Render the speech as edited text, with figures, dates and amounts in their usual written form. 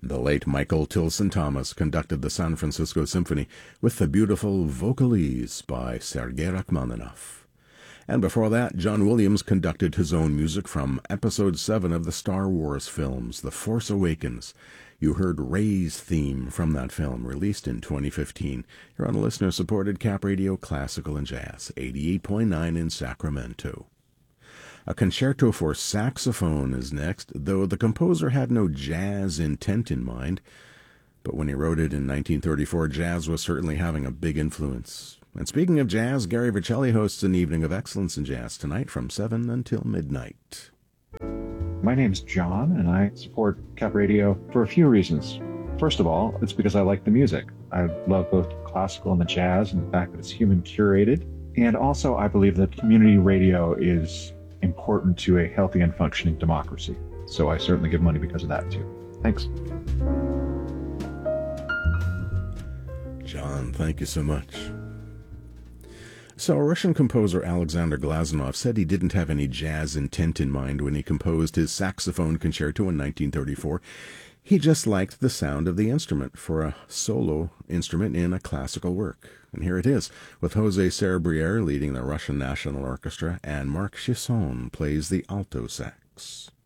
The late Michael Tilson Thomas conducted the San Francisco Symphony with the beautiful Vocalise by Sergei Rachmaninoff. And before that, John Williams conducted his own music from Episode 7 of the Star Wars films, The Force Awakens. You heard Rey's theme from that film, released in 2015. You're on a listener-supported Cap Radio Classical and Jazz, 88.9 in Sacramento. A concerto for saxophone is next, though the composer had no jazz intent in mind. But when he wrote it in 1934, jazz was certainly having a big influence. And speaking of jazz, Gary Vercelli hosts an evening of excellence in jazz tonight from 7 until midnight. My name's John, and I support Cap Radio for a few reasons. First of all, it's because I like the music. I love both classical and the jazz, and the fact that it's human curated. And also, I believe that community radio is important to a healthy and functioning democracy. So I certainly give money because of that, too. Thanks. John, thank you so much. So Russian composer Alexander Glazunov said he didn't have any jazz intent in mind when he composed his saxophone concerto in 1934. He just liked the sound of the instrument for a solo instrument in a classical work. And here it is, with José Serbrier leading the Russian National Orchestra, and Marc Chisson plays the alto sax.